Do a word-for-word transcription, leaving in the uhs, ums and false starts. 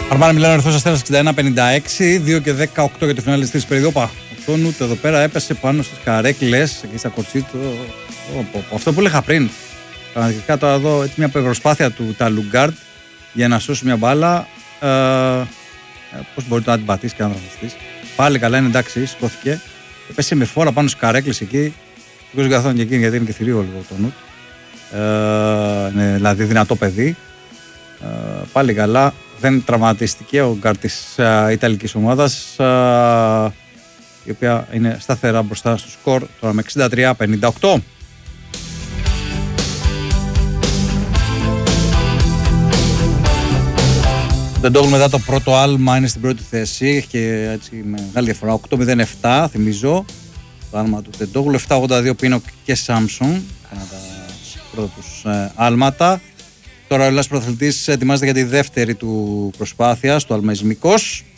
Αρμάνα Μιλάνο, Ερυθρός Αστέρας εξήντα ένα πενήντα έξι, δύο και δεκαοκτώ για το φινάλε της περίοδου. Όπα, ο Τόνουτ εδώ πέρα έπεσε πάνω στις καρέκλες εκεί στα κορτσίτο. Αυτό που έλεγα πριν. Πραγματικά τώρα εδώ έτσι μια προσπάθεια του Ταλουγκάρντ για να σώσει μια μπάλα. Ε, πώς μπορεί να την πατήσει και να δραστηριστείς. Πάλι καλά, είναι εντάξει, σηκώθηκε. Έπεσε με φόρα πάνω στις καρέκλες εκεί. Δεν καθόλου και εκείνη γιατί είναι και θηρίο λίγο το Τόνουτ. Ε, είναι δηλαδή δυνατό παιδί. Ε, πάλι καλά. Δεν τραυματίστηκε ο γκάρ της uh, Ιταλικής ομάδας, uh, η οποία είναι σταθερά μπροστά στο σκορ τώρα με εξήντα τρία πενήντα οκτώ. Ντεντόγλου μετά το πρώτο άλμα είναι στην πρώτη θέση, έχει και έτσι μεγάλη διαφορά, οκτώ μηδέν επτά θυμίζω το άλμα του Ντεντόγλου, επτά ογδόντα δύο Πίνοκ και Σάμσον, έκανα τα πρώτα τους uh, άλματα. Τώρα ο Ελλάς πρωταθλητής ετοιμάζεται για τη δεύτερη του προσπάθεια στο Αλμαϊσμικός.